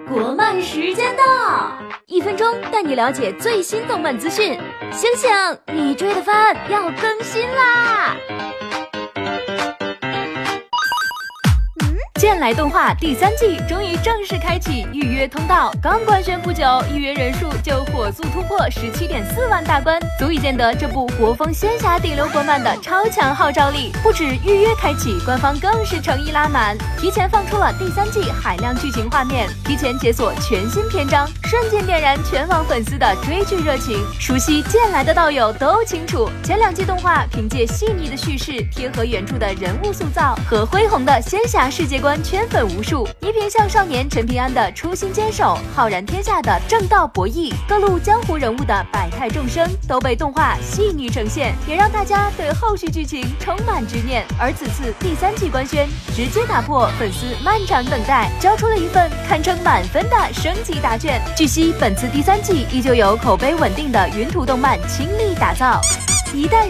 国漫时间到，1分钟带你了解最新动漫资讯。醒醒，你追的番要更新啦！剑来动画第3季终于正式开启预约通道，刚官宣不久，预约人数就火速突破17.4万大关，足以见得这部国风仙侠顶流国漫的超强号召力。不止预约开启，官方更是诚意拉满，提前放出了第3季海量剧情画面，提前解锁全新篇章，瞬间点燃全网粉丝的追剧热情。熟悉剑来的道友都清楚，前2季动画凭借细腻的叙事、贴合原著的人物塑造和恢宏的仙侠世界观圈粉无数，倪萍向少年陈平安的初心坚守，浩然天下的正道博弈，各路江湖人物的百态众生都被动画细腻呈现，也让大家对后续剧情充满执念。而此次第3季官宣，直接打破粉丝漫长等待，交出了一份堪称满分的升级答卷。据悉，本次第3季依旧由口碑稳定的云图动漫倾力打造，一代人